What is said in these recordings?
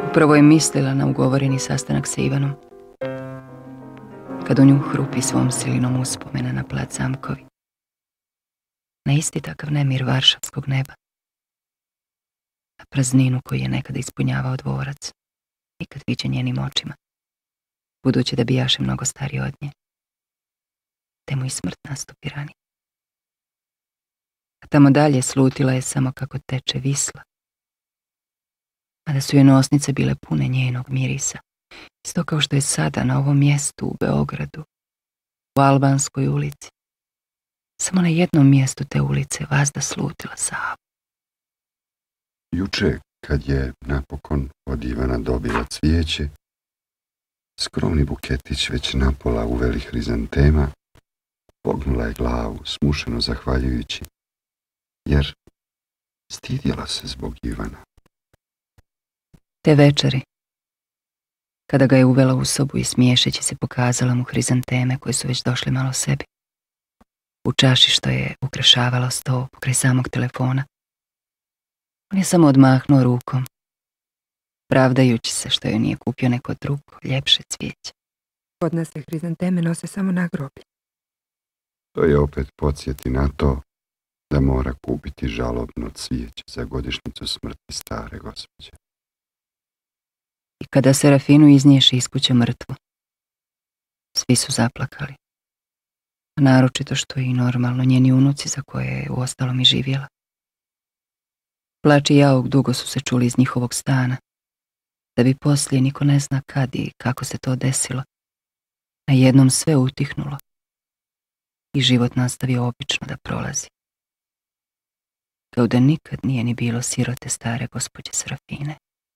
Upravo je mislila na ugovoreni sastanak sa Ivanom, kad u nju hrupi svom silinom uspomena na plac Zamkovi, na isti takav nemir varšavskog neba, na prazninu koju je nekada ispunjavao dvorac, nikad viđen njenim očima, budući da bijaše mnogo stariji od nje, te mu i smrt nastupi ranije. A tamo dalje slutila je samo kako teče Visla, a da su joj nosnice bile pune njenog mirisa, isto kao što je sada na ovom mjestu u Beogradu, u Albanskoj ulici. Samo na jednom mjestu te ulice vazda slutila Savu. Juče, kad je napokon od Ivana dobila cvijeće, skromni buketić već napola uveli hrizantema, pognula je glavu, smušeno zahvaljujući, jer stidjela se zbog Ivana. Te večeri, kada ga je uvela u sobu i smiješeći se pokazala mu hrizanteme koje su već došle malo sebi, u čaši što je ukrašavala sto pokraj samog telefona, on je samo odmahnuo rukom, pravdajući se što joj nije kupio neko drugo, ljepše cvijeće. Kod nas se hrizanteme nose samo na groblje. To je opet podsjeti na to da mora kupiti žalobno cvijeće za godišnjicu smrti stare gospođe. I kada Serafinu iznješe iz kuće mrtvu, svi su zaplakali. A naročito što i normalno njeni unuci za koje je uostalom i živjela. Plač i jauk dugo su se čuli iz njihovog stana, da bi poslije niko ne zna kad i kako se to desilo, a jednom sve utihnulo i život nastavio obično da prolazi. Kao da nikad nije ni bilo sirote stare gospođe Serafine.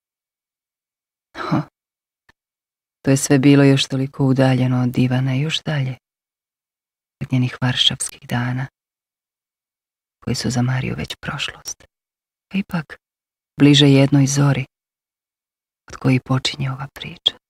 To je sve bilo još toliko udaljeno od Ivana i još dalje od njenih varšavskih dana, koji su za Mariju već prošlost, a ipak bliže jednoj zori od koji počinje ova priča.